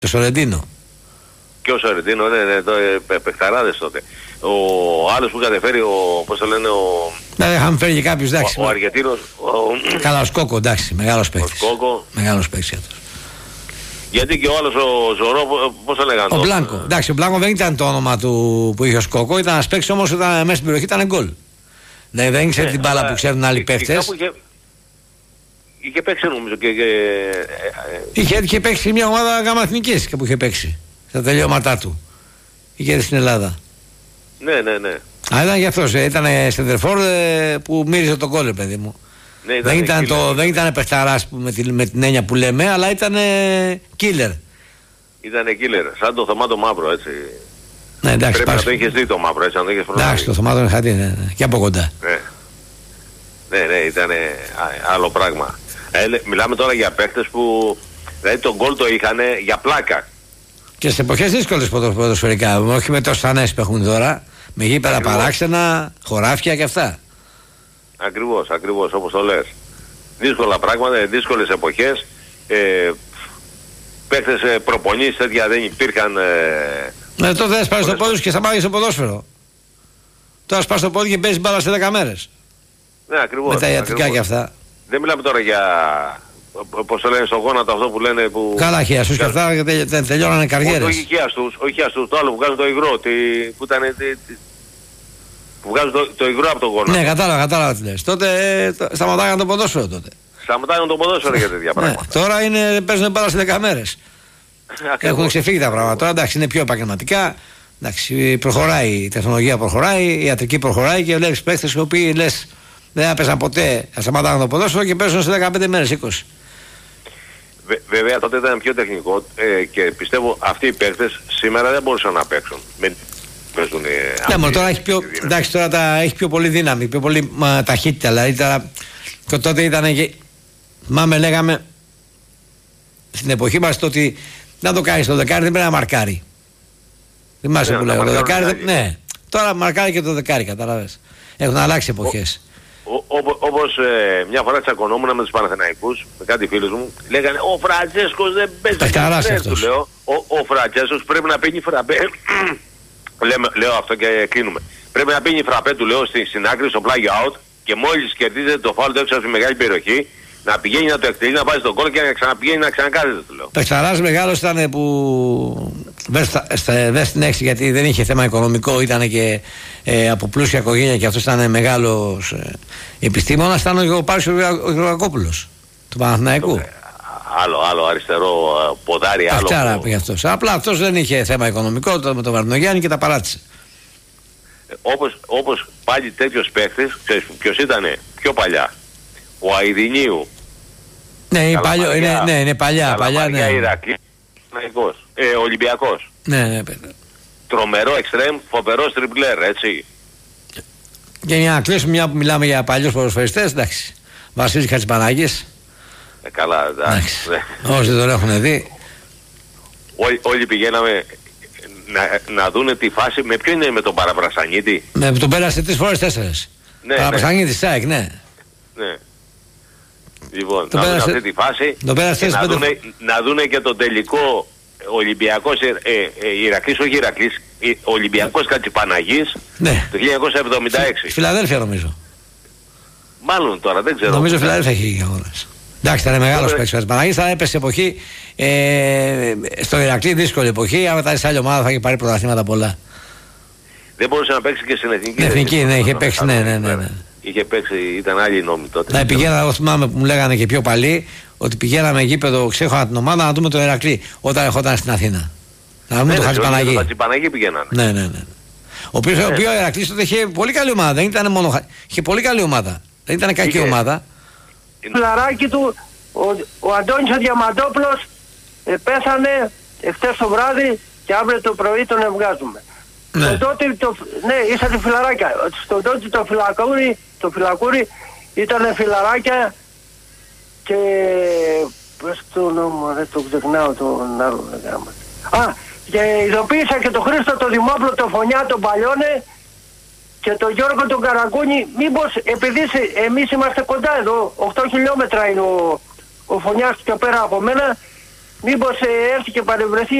Το Σορεντίνο. Και ο Σορεντίνο, ναι, παιχταράδες τότε. Ο άλλος που κατεφέρει, πώς το λένε, Ναι, είχαμε φέρει και κάποιους, εντάξει. Ο Αργεντίνος. Καλά, ο Σκόκο, εντάξει, μεγάλος παίκτης. Ο Σκόκο. Μεγάλος παίκτης αυτός. Γιατί και ο άλλος ο Ζωρό, πώς το λέγανε. Ο Μπλάνκο. Εντάξει, ο Μπλάνκο δεν ήταν το όνομα του που είχε ο Σκόκο, ήταν ένας παίκτης όμως όταν μέσα στην περιοχή ήταν γκολ. Δηλαδή δεν ήξερε την μπάλα που ξέρουν άλλοι παίκτες. Είχε παίξει νομίζω και... Είχε παίξει μια ομάδα γάμα εθνικής και που είχε παίξει στα τελειώματά του. Είχε στην Ελλάδα. Ναι. Α, ήταν γι' αυτός, ήταν σεντερφόρ που μύριζε τον γκολ, παιδί μου. Ναι, δεν ήταν παιχταράς με την έννοια που λέμε, αλλά ήταν killer. Ήτανε killer, σαν το Θωμά το Μαύρο, έτσι. Ναι, εντάξει, πρέπει να το είχες δει το Μαύρο, έτσι, αν το είχες προλάβει. Εντάξει, το Θωμά τον είχα δει, ναι, και από κοντά. Ναι, ήτανε άλλο πράγμα. Μιλάμε τώρα για παίχτες που, δηλαδή τον γκολ το είχανε για πλάκα. Και σε εποχές δύσκολες ποδοσφαιρικά, όχι με τόσες ανέσεις που έχουν τώρα, με γήπεδα παράξενα, χωράφια και αυτά. Ακριβώς, όπως το λες. Δύσκολα πράγματα, δύσκολες εποχές. Παίχτες προπονήσεις τέτοια δεν υπήρχαν. Τότε δεν σπάσεις το πόδι σου και σταμάτησες το ποδόσφαιρο. Τώρα σπάσεις το πόδι και παίζεις μπάλα σε 10 μέρες. Ναι, ακριβώς. Με τα ιατρικά και αυτά. Δεν μιλάμε τώρα για, πώς το λένε, στο γόνατο αυτό που λένε που... Καλά, χιαστούς και αυτά τελειώνανε καριέρες. Όχι χιαστούς, το άλλο που βγάζουν το υγρό, που ήταν... που βγάζουν το υγρό από το γόνατο. Ναι, κατάλαβα τι λες. Τότε σταματάγαν το ποδόσφαιρο τότε. Σταματάγαν το ποδόσφαιρο για τέτοια πράγματα. Τώρα παίζουν μπάλα σε 10 μέρες. Έχουν ξεφύγει τα πράγματα. Τώρα εντάξει, είναι πιο επαγγελματικά. Εντάξει, προχωράει η τεχνολογία, προχωράει, η ιατρική προχωράει και βλέπεις παίκτες οι οποίοι λες δεν έπαιζαν ποτέ, σταματάγαν το ποδόσφαιρο και παίζουν σε 15 μέρες, 20. Βέβαια τότε ήταν πιο τεχνικό και πιστεύω αυτοί οι παίκτες σήμερα δεν μπορούσαν να παίξουν. Ναι, τώρα έχει πιο, εντάξει, τώρα έχει πιο πολύ δύναμη, πιο πολύ ταχύτητα. Δηλαδή και τότε ήταν και. Μάμε λέγαμε στην εποχή μας το ότι να το κάνεις το δεκάρι δεν πρέπει να μαρκάρει. Θυμάσαι που λέγαμε το δεκάρι. Ναι, τώρα μαρκάρει και το δεκάρι, καταλαβες. Έχουν αλλάξει εποχές. Όπως μια φορά τσακωνόμουν με τους Παναθηναϊκούς, με κάτι φίλους μου, λέγανε ο Φραντσέσκος δεν παίζει. Του λέω, ο Φραντσέσκος πρέπει να πίνει φραπέ. Λέω αυτό και κλείνουμε. Πρέπει να πίνει φραπέ, του λέω, στην άκρη, στο πλάγιο out και μόλις κερδίζεται το φάουλ του έξω από τη μεγάλη περιοχή, να πηγαίνει να το εκτελεί, να βάζει τον κόλ και να ξαναπηγαίνει να ξανακάθεται, του λέω. Πεχταράς μεγάλος ήταν που δεν στην έξι γιατί δεν είχε θέμα οικονομικό, ήταν και από πλούσια οικογένεια και αυτός ήταν μεγάλος επιστήμονας, ήταν ο Πάρης ο Γεωργακόπουλος του Παναθηναϊκού. Άλλο αριστερό ποδάρι, άλλο. Πεχτάρα πήγε αυτός. Απλά αυτός δεν είχε θέμα οικονομικό με τον Βαρδινογιάννη και τα παράτησε. Όπως πάλι τέτοιος παίχτης, ξέρεις ποιος ήτανε πιο παλιά? Ο Αηδινίου. Ναι, είναι παλιά. Ναι. Ηρακλής, Ολυμπιακός. Ναι. Τρομερό εξτρέμ, φοβερός τριπλέρ, έτσι. Και για να κλείσουμε, μια που μιλάμε για παλιούς ποδοσφαιριστές, εντάξει. Βασίλης Χατζηπανάκης. Καλά, εντάξει. Όσοι δεν τον έχουν δει. Όλοι πηγαίναμε να δούνε τη φάση. Με ποιον είναι, με τον Παραπρασανίτη? Με τον πέρασε 3 φορές 4. Ναι, Παραπρασανίτη, ΣΑΕΚ, ναι. Λοιπόν, να δουν αυτή τη φάση και να δούνε και το τελικό Ολυμπιακός Ηρακλής, όχι Ηρακλής, Ολυμπιακός Χατζηπαναγής, το 1976. Φιλαδέλφια νομίζω. Μάλλον τώρα, δεν ξέρω. Νομίζω Φιλαδέλφια έχει γίνει αγώνας. Εντάξει, ήταν μεγάλος παίκτης ο Χατζηπαναγής, θα έπεσε εποχή στο Ηρακλή, δύσκολη εποχή, άμα ήταν σε άλλη ομάδα θα είχε πάρει πρωταθλήματα πολλά. Δεν μπορούσε να παίξει και στην εθνική. Εθνική, ναι, είχε παίξει, ναι. Είχε παίξει, ήταν άλλη νόμη τότε. Ναι, πηγαίναμε, εγώ θυμάμαι που μου λέγανε και πιο παλιοί, ότι πηγαίναμε γήπεδο, ξέχωρα την ομάδα να δούμε τον Ηρακλή όταν ερχόταν στην Αθήνα. Να δούμε τον Χατζηπαναγή. Τον Χατζηπαναγή πηγαίνανε. Ναι. Ο οποίο Ηρακλής τότε είχε πολύ καλή ομάδα, δεν ήταν μόνο. Είχε πολύ καλή ομάδα. Δεν ήταν κακή ομάδα. Φιλαράκι του, ο Αντώνης ο Διαμαντόπουλος πέθανε εχθές το βράδυ και αύριο το πρωί τον βγάζουμε. Ναι. Ήσατε φιλαράκια. Στον τότε το φυλακούρι ήταν φιλαράκια και πες το όνομα, δεν το ξεχνάω τον άλλο. Και ειδοποίησα και τον Χρήστο τον Δημόπλο, τον Φωνιά, τον Παλιώνε και τον Γιώργο τον Καραγκούνη, μήπως επειδή εμείς είμαστε κοντά εδώ, 8 χιλιόμετρα είναι ο Φωνιάς πιο πέρα από μένα, Μήπως έρθει και παρευρεθεί